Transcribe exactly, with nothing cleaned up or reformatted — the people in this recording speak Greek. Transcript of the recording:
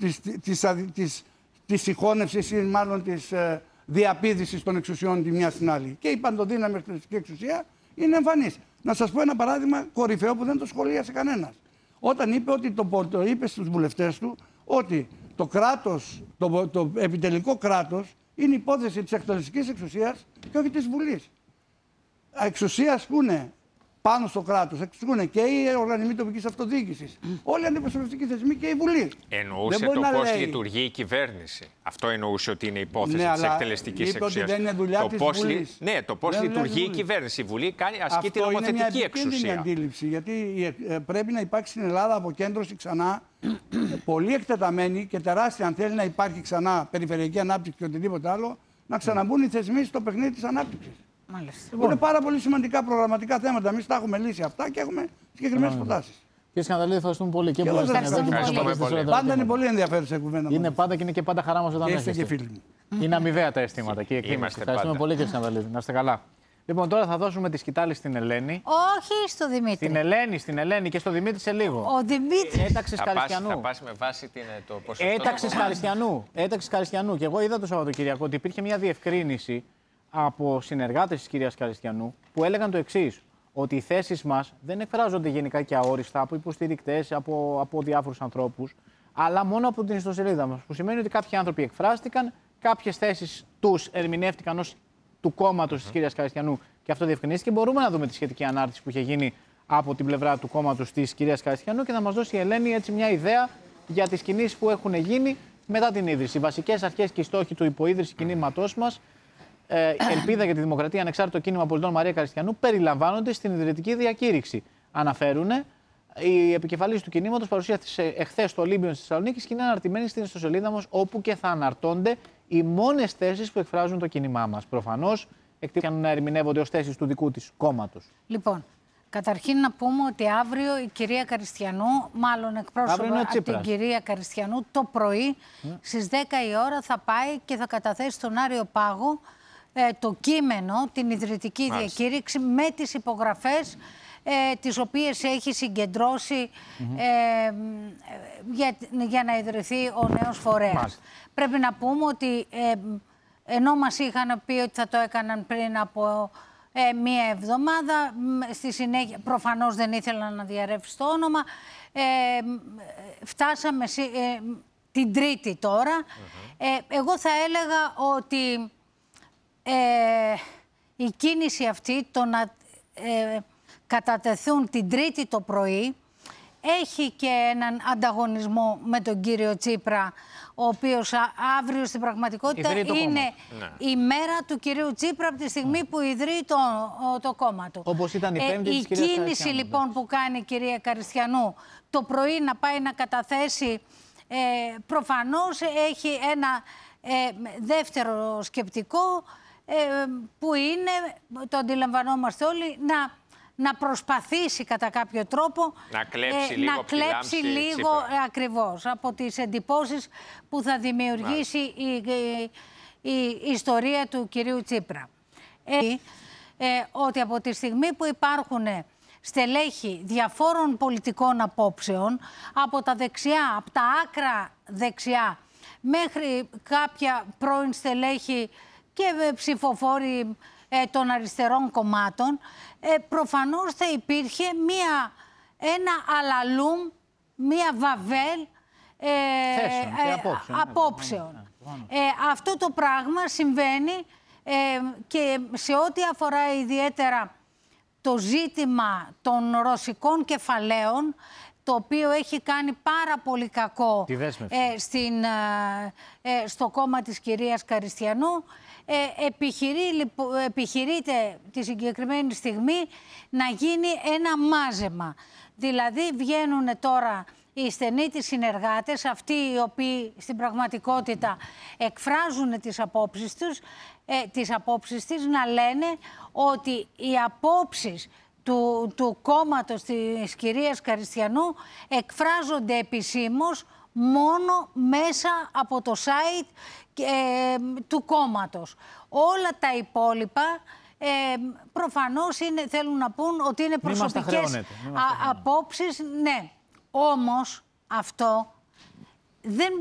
της, της, της, της συγχώνευσης ή μάλλον της ε, διαπίδησης των εξουσιών τη μια στην άλλη. Και η παντοδύναμη εκτελεστική εξουσία είναι εμφανής. Να σας πω ένα παράδειγμα κορυφαίο που δεν το σχολίασε κανένας. Όταν είπε, ότι το, το είπε στους βουλευτές του ότι το κράτος, το, το επιτελικό κράτος είναι υπόθεση της εκτελεστικής εξουσίας και όχι της Βουλής. Εξουσία ασκούνε πάνω στο κράτος, ασκούνε και οι οργανισμοί τοπικής αυτοδιοίκησης, όλοι οι αντιπροσωπευτικοί θεσμοί και η Βουλή. Εννοούσε το πώς λέει... λειτουργεί η κυβέρνηση. Αυτό εννοούσε ότι είναι υπόθεση ναι, της εκτελεστικής εξουσίας. Ότι δεν είναι δουλειά το της πώς Βουλής. Ναι, το πώς λειτουργεί η κυβέρνηση. Η Βουλή κάνει, ασκεί την νομοθετική εξουσία. Αυτό είναι μια αντίληψη, γιατί πρέπει να υπάρξει στην Ελλάδα αποκέντρωση ξανά πολύ εκτεταμένη και τεράστια, αν θέλει να υπάρχει ξανά περιφερειακή ανάπτυξη και οτιδήποτε άλλο, να ξαναμπούν οι θεσμοί στο παιχνίδι της ανάπτυξης. Λοιπόν. Είναι πάρα πολύ σημαντικά προγραμματικά θέματα. Εμείς τα έχουμε λύσει αυτά και έχουμε συγκεκριμένες προτάσεις. Κύριε Σκανδαλίδη, ευχαριστούμε πολύ. Και εγώ σας ευχαριστούμε πολύ. Πάντα είναι πολύ ενδιαφέρουσα η κουβέντα μας. Είναι πάντα και είναι και πάντα χαρά μας όταν έρχεστε. Και φίλοι μου. Είναι αμοιβαία τα αισθήματα και η εκτίμηση. Ευχαριστούμε πολύ, κύριε Σκανδαλίδη. Να είστε καλά. Λοιπόν, τώρα θα δώσουμε τη σκητάλη στην Ελένη. Όχι στο Δημήτρη. Στην Ελένη, στην Ελένη και στο Δημήτρη σε λίγο. Ο Δημήτρης. Έταξης Καριστιανού. Θα πας με βάση την, το ποσοστό. Έταξης Καριστιανού. Έταξης Καριστιανού. Και εγώ είδα το Σαββατοκυριακό ότι υπήρχε μια διευκρίνηση από συνεργάτες της κυρίας Καριστιανού που έλεγαν το εξής, ότι οι θέσεις μας δεν εκφράζονται γενικά και αόριστα από υποστηρικτές, από, από διάφορους ανθρώπους, αλλά μόνο από την ιστοσελίδα μας. Που σημαίνει ότι κάποιοι άνθρωποι εκφράστηκαν, κάποιες θέσεις τους ερμηνεύτηκαν ως του κόμματος mm-hmm. της κυρίας Καριστιανού και αυτό διευκρινίστηκε. Μπορούμε να δούμε τη σχετική ανάρτηση που είχε γίνει από την πλευρά του κόμματος της κυρίας Καριστιανού και να μας δώσει η Ελένη έτσι μια ιδέα για τις κινήσεις που έχουν γίνει μετά την ίδρυση. Οι βασικές αρχές και οι στόχοι του υποίδρυση κινήματός μας. Ελπίδα για τη Δημοκρατία, ανεξάρτητο κίνημα πολιτών Μαρία Καριστιανού, περιλαμβάνονται στην ιδρυτική διακήρυξη. Αναφέρουν, η επικεφαλής του κινήματος παρουσίασε εχθές στο Ολύμπιον της Θεσσαλονίκης και είναι αναρτημένη στην ιστοσελίδα μας, όπου και θα αναρτώνται οι μόνες θέσεις που εκφράζουν το κίνημά μας. Προφανώς, εκτίμησαν να ερμηνεύονται ως θέσεις του δικού της κόμματος. Λοιπόν, καταρχήν να πούμε ότι αύριο η κυρία Καριστιανού, μάλλον εκπρόσωπο από την κυρία Καριστιανού, το πρωί mm. στις δέκα η ώρα θα πάει και θα καταθέσει στον Άριο Πάγο Ε, το κείμενο, την ιδρυτική Μάλιστα. διακήρυξη με τις υπογραφές ε, τις οποίες έχει συγκεντρώσει mm-hmm. ε, για, για να ιδρυθεί ο νέος φορέας. Μάλιστα. Πρέπει να πούμε ότι ε, ενώ μας είχαν πει ότι θα το έκαναν πριν από ε, μία εβδομάδα, στη συνέχεια προφανώς δεν ήθελαν να διαρρεύσει το όνομα, ε, φτάσαμε ε, την Τρίτη τώρα. Mm-hmm. ε, εγώ θα έλεγα ότι Ε, η κίνηση αυτή, το να ε, κατατεθούν την Τρίτη το πρωί, έχει και έναν ανταγωνισμό με τον κύριο Τσίπρα, ο οποίος α, αύριο στην πραγματικότητα είναι ναι. η μέρα του κυρίου Τσίπρα από τη στιγμή που ιδρύει το, το κόμμα του. Όπως ήταν η πέμπτη ε, της Η κυρίας κίνηση λοιπόν που κάνει η κυρία Καριστιανού το πρωί να πάει να καταθέσει, ε, προφανώς έχει ένα ε, δεύτερο σκεπτικό, Ε, που είναι, το αντιλαμβανόμαστε όλοι, να, να προσπαθήσει κατά κάποιο τρόπο να κλέψει ε, λίγο, να κλέψει λίγο ακριβώς από τις εντυπώσεις που θα δημιουργήσει η, η, η, η ιστορία του κυρίου Τσίπρα. Ε, ε, ότι από τη στιγμή που υπάρχουν στελέχη διαφόρων πολιτικών απόψεων, από τα δεξιά, από τα άκρα δεξιά, μέχρι κάποια πρώην στελέχη και ψηφοφόροι ε, των αριστερών κομμάτων, ε, προφανώς θα υπήρχε μία, ένα αλαλούμ, μία βαβέλ ε, Θέσεων, ε, απόψεων. απόψεων. Ε, αυτό το πράγμα συμβαίνει ε, και σε ό,τι αφορά ιδιαίτερα το ζήτημα των ρωσικών κεφαλαίων, το οποίο έχει κάνει πάρα πολύ κακό ε, στην, ε, στο κόμμα της κυρίας Καριστιανού. Ε, επιχειρεί, λοιπόν, επιχειρείται τη συγκεκριμένη στιγμή να γίνει ένα μάζεμα. Δηλαδή βγαίνουν τώρα οι στενοί της συνεργάτες, αυτοί οι οποίοι στην πραγματικότητα εκφράζουν τις απόψεις τους, ε, τις απόψεις της, να λένε ότι οι απόψεις του, του κόμματος της κυρίας Καριστιανού εκφράζονται επισήμως μόνο μέσα από το site ε, του κόμματος. Όλα τα υπόλοιπα ε, προφανώς είναι, θέλουν να πούν ότι είναι προσωπικές απόψεις. Ναι, όμως αυτό δεν